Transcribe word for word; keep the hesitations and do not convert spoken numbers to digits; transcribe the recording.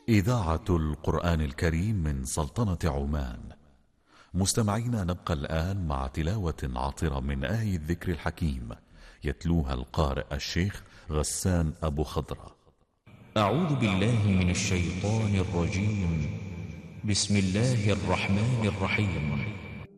إذاعة القرآن الكريم من سلطنة عمان. مستمعينا، نبقى الآن مع تلاوة عطرة من آية الذكر الحكيم يتلوها القارئ الشيخ غسان أبو خضرة. أعوذ بالله من الشيطان الرجيم. بسم الله الرحمن الرحيم.